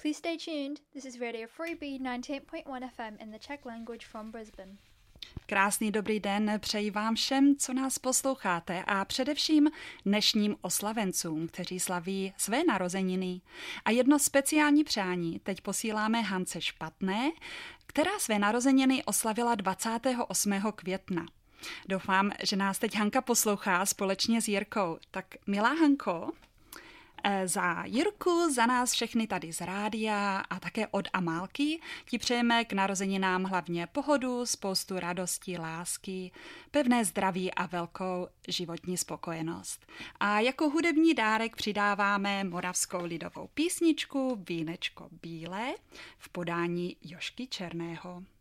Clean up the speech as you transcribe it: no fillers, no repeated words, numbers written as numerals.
Please stay tuned. This is Radio Free Bede 98.1 FM in the Czech language from Brisbane. Krásný dobrý den přeji vám všem, co nás posloucháte a především dnešním oslavencům, kteří slaví své narozeniny. A jedno speciální přání teď posíláme Hance Špatné, která své narozeniny oslavila 28. května. Doufám, že nás teď Hanka poslouchá společně s Jirkou. Tak milá Hanko, za Jirku, za nás všechny tady z rádia a také od Amálky ti přejeme k narozeninám hlavně pohodu, spoustu radosti, lásky, pevné zdraví a velkou životní spokojenost. A jako hudební dárek přidáváme moravskou lidovou písničku Vínečko bílé v podání Jožky Černého.